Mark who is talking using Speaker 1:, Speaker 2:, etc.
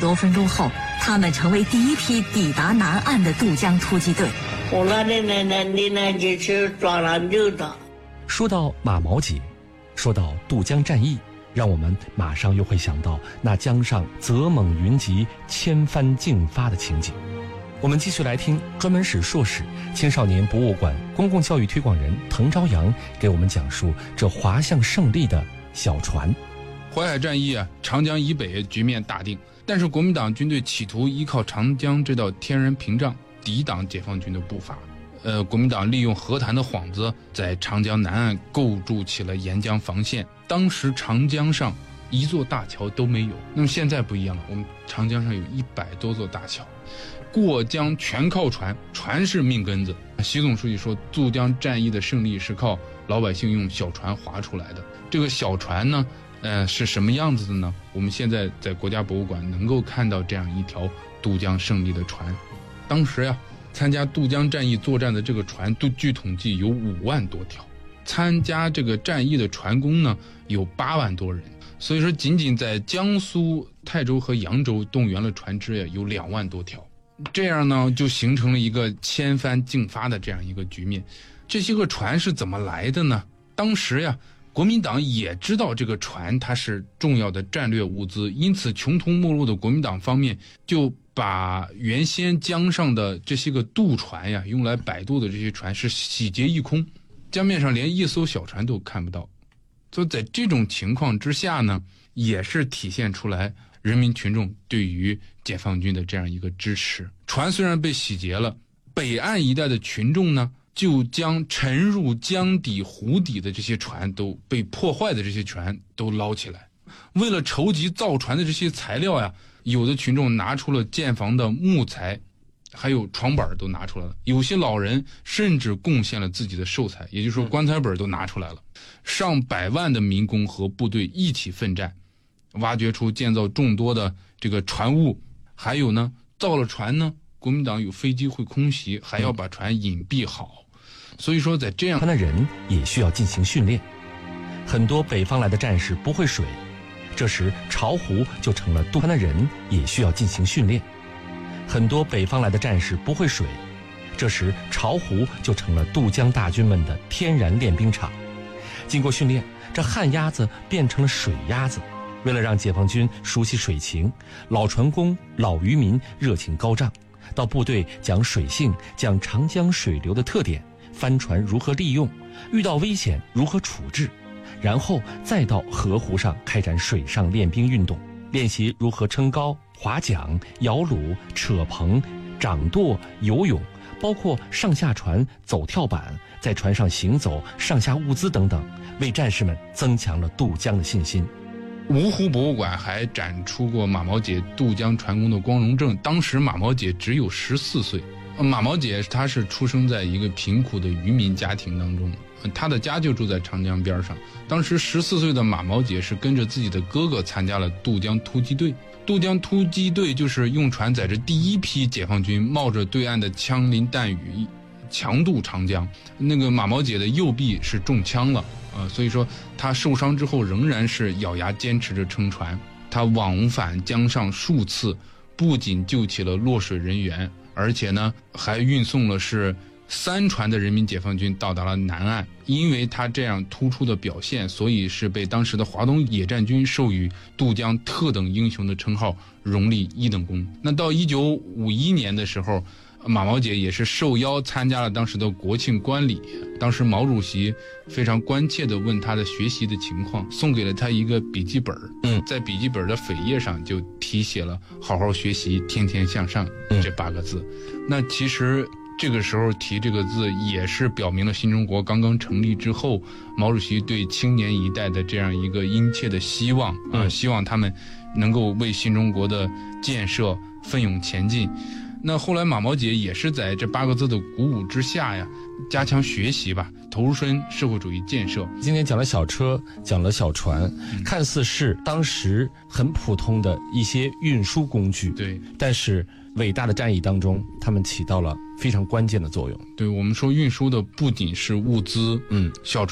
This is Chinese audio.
Speaker 1: 多分钟后，他们成为第一批抵达南岸的渡江突击队。
Speaker 2: 我那的那就去抓篮球的。
Speaker 3: 说到马毛节，说到渡江战役，让我们马上又会想到那江上泽猛云集、千帆竞发的情景。我们继续来听专门史硕士、青少年博物馆公共教育推广人滕朝阳给我们讲述这滑向胜利的小船。
Speaker 4: 淮海战役长江以北局面大定，但是国民党军队企图依靠长江这道天然屏障抵挡解放军的步伐。国民党利用和谈的幌子，在长江南岸构筑起了沿江防线。当时长江上一座大桥都没有，那么现在不一样了，我们长江上有100多座大桥，过江全靠船，船是命根子。习总书记说，渡江战役的胜利是靠老百姓用小船划出来的。这个小船呢，是什么样子的呢？我们现在在国家博物馆能够看到这样一条渡江胜利的船。当时参加渡江战役作战的这个船，据统计有5万多条，参加这个战役的船工呢有8万多人。所以说，仅仅在江苏、泰州和扬州动员了船只有2万多条。这样呢，就形成了一个千帆竞发的这样一个局面。这些个船是怎么来的呢？当时国民党也知道这个船它是重要的战略物资，因此穷途末路的国民党方面就把原先江上的这些个渡船用来摆渡的这些船是洗劫一空，江面上连一艘小船都看不到。所以在这种情况之下呢，也是体现出来人民群众对于解放军的这样一个支持。船虽然被洗劫了，北岸一带的群众呢，就将沉入江底湖底的这些船都被破坏的这些船都捞起来。为了筹集造船的这些材料有的群众拿出了建房的木材，还有床板都拿出来了。有些老人甚至贡献了自己的寿材，也就是说棺材本都拿出来了。上百万的民工和部队一起奋战，挖掘出建造众多的这个船坞。还有呢，造了船呢，国民党有飞机会空袭，还要把船隐蔽好。所以说在这样
Speaker 3: 的人也需要进行训练。很多北方来的战士不会水，这时巢湖就成了渡江的人也需要进行训练。很多北方来的战士不会水，这时巢湖就成了渡江大军们的天然练兵场。经过训练，这旱鸭子变成了水鸭子。为了让解放军熟悉水情，老船工、老渔民热情高涨，到部队讲水性，讲长江水流的特点，帆船如何利用，遇到危险如何处置，然后再到河湖上开展水上练兵运动，练习如何撑篙、划桨、摇橹、扯棚、掌舵、游泳，包括上下船、走跳板，在船上行走、上下物资等等，为战士们增强了渡江的信心。
Speaker 4: 芜湖博物馆还展出过马毛姐渡江船工的光荣证，当时马毛姐只有14岁。马毛姐她是出生在一个贫苦的渔民家庭当中，她的家就住在长江边上。当时14岁的马毛姐是跟着自己的哥哥参加了渡江突击队。渡江突击队就是用船载着第一批解放军冒着对岸的枪林弹雨强渡长江。那个马毛姐的右臂是中枪了，所以说她受伤之后仍然是咬牙坚持着撑船。她往返江上数次，不仅救起了落水人员，而且呢还运送了是3船的人民解放军到达了南岸。因为他这样突出的表现，所以是被当时的华东野战军授予渡江特等英雄的称号，荣立1等功。那到1951年的时候，马毛姐也是受邀参加了当时的国庆观礼。当时毛主席非常关切地问他的学习的情况，送给了他一个笔记本，在笔记本的扉页上就题写了好好学习，天天向上这8个字。那其实这个时候提这个字，也是表明了新中国刚刚成立之后，毛主席对青年一代的这样一个殷切的希望希望他们能够为新中国的建设奋勇前进。那后来马毛姐也是在这8个字的鼓舞之下加强学习吧，投入身社会主义建设。
Speaker 3: 今天讲了小车，讲了小船，看似是当时很普通的一些运输工具，
Speaker 4: 对，
Speaker 3: 但是伟大的战役当中，他们起到了非常关键的作用。
Speaker 4: 对，我们说运输的不仅是物资，小船